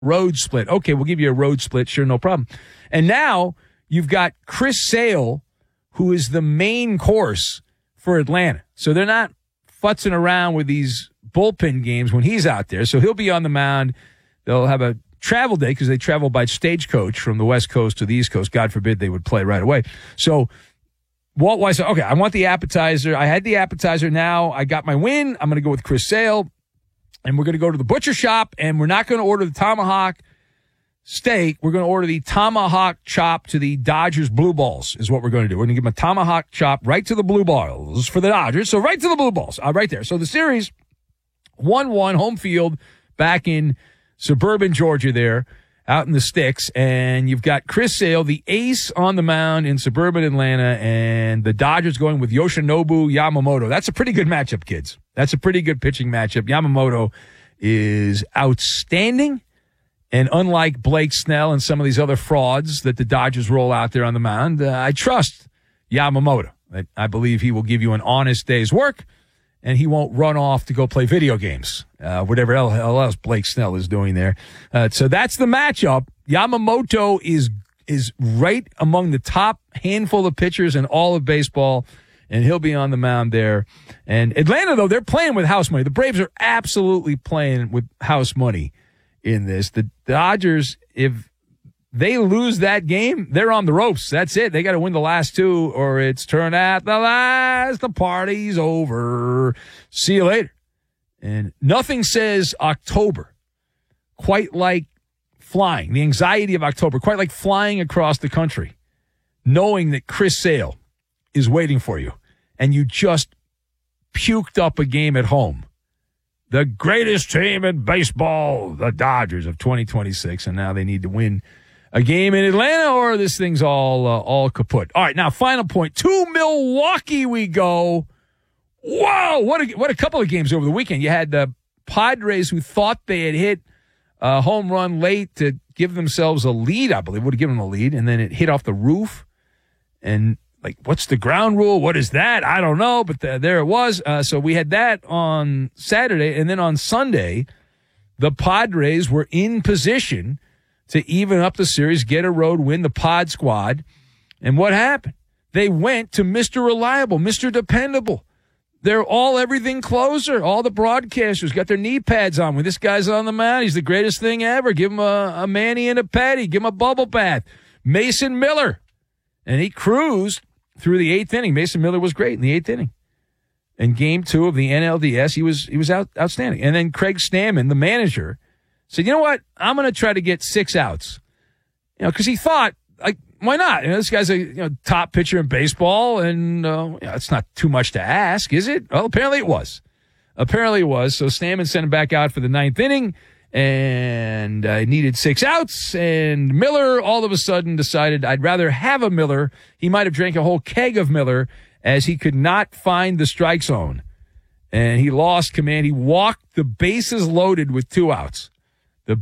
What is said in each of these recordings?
road split. Okay, we'll give you a road split. Sure, no problem. And now you've got Chris Sale, who is the main course for Atlanta. So they're not futzing around with these bullpen games when he's out there. So he'll be on the mound. They'll have a travel day because they travel by stagecoach from the West Coast to the East Coast. God forbid they would play right away. So Walt Weiss said, okay, I want the appetizer. I had the appetizer. Now I got my win. I'm going to go with Chris Sale. And we're going to go to the butcher shop, and we're not going to order the tomahawk steak. We're going to order the tomahawk chop to the Dodgers Blue Balls is what we're going to do. We're going to give them a tomahawk chop right to the Blue Balls for the Dodgers. So right to the Blue Balls, right there. So the series 1-1 home field back in suburban Georgia there, out in the sticks. And you've got Chris Sale, the ace on the mound in suburban Atlanta, and the Dodgers going with Yoshinobu Yamamoto. That's a pretty good matchup, kids. That's a pretty good pitching matchup. Yamamoto is outstanding. And unlike Blake Snell and some of these other frauds that the Dodgers roll out there on the mound, I trust Yamamoto. I believe he will give you an honest day's work, and he won't run off to go play video games, whatever else Blake Snell is doing there. So that's the matchup. Yamamoto is right among the top handful of pitchers in all of baseball, and he'll be on the mound there. And Atlanta, though, they're playing with house money. The Braves are absolutely playing with house money in this. The Dodgers, if they lose that game, they're on the ropes. That's it. They got to win the last two, or it's turn at the last. The party's over. See you later. And nothing says October quite like flying, the anxiety of October, quite like flying across the country, knowing that Chris Sale is waiting for you, and you just puked up a game at home. The greatest team in baseball, the Dodgers of 2026, and now they need to win a game in Atlanta, or this thing's all kaput. All right, now final point. To Milwaukee we go. Whoa, what a couple of games over the weekend. You had the Padres, who thought they had hit a home run late to give themselves a lead, I believe, would have given them a lead, and then it hit off the roof. And, like, what's the ground rule? What is that? I don't know, but there it was. So we had that on Saturday, and then on Sunday, the Padres were in position to even up the series, get a road win, the Pod Squad. And what happened? They went to Mr. Reliable, Mr. Dependable. They're everything closer. All the broadcasters got their knee pads on. When this guy's on the mound, he's the greatest thing ever. Give him a mani and a patty. Give him a bubble bath. Mason Miller. And he cruised through the eighth inning. Mason Miller was great in the eighth inning. In game 2 of the NLDS, he was outstanding. And then Craig Stammen, the manager, said, you know what? I'm going to try to get 6 outs. You know, because he thought, like, why not? You know, this guy's a top pitcher in baseball, and it's not too much to ask, is it? Well, apparently it was. So Stammen sent him back out for the 9th inning, and needed 6 outs, and Miller all of a sudden decided, I'd rather have a Miller. He might have drank a whole keg of Miller, as he could not find the strike zone, and he lost command. He walked the bases loaded with 2 outs. And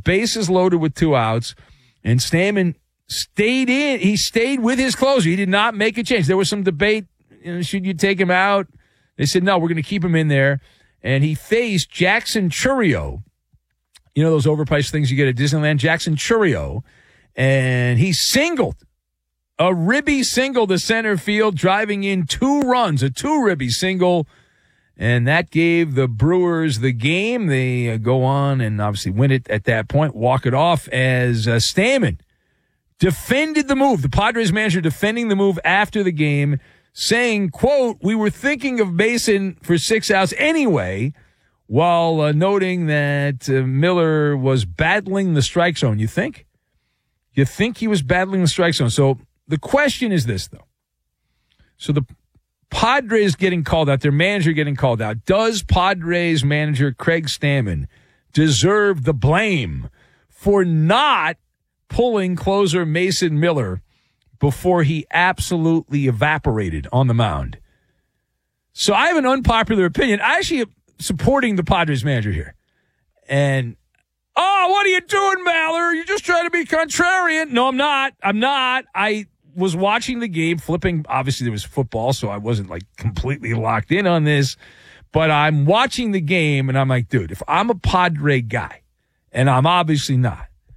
Stammen stayed in. He stayed with his closer. He did not make a change. There was some debate, should you take him out? They said, no, we're going to keep him in there. And he faced Jackson Chourio. You know those overpriced things you get at Disneyland? Jackson Chourio. And he singled. A ribby single to center field, driving in 2 runs. A 2-ribby single. And that gave the Brewers the game. They go on and obviously win it at that point, walk it off, as Stammen defended the move. The Padres manager defending the move after the game, saying, quote, we were thinking of Mason for 6 outs anyway, while noting that Miller was battling the strike zone. You think? You think he was battling the strike zone? So the question is this, though. So the Padres getting called out, their manager getting called out. Does Padres manager Craig Stammen deserve the blame for not pulling closer Mason Miller before he absolutely evaporated on the mound? So I have an unpopular opinion. I actually am supporting the Padres manager here. And, what are you doing, Maller? You're just trying to be contrarian. No, I'm not. I was watching the game, flipping. Obviously, there was football, so I wasn't, like, completely locked in on this. But I'm watching the game, and I'm like, dude, if I'm a Padre guy, and I'm obviously not,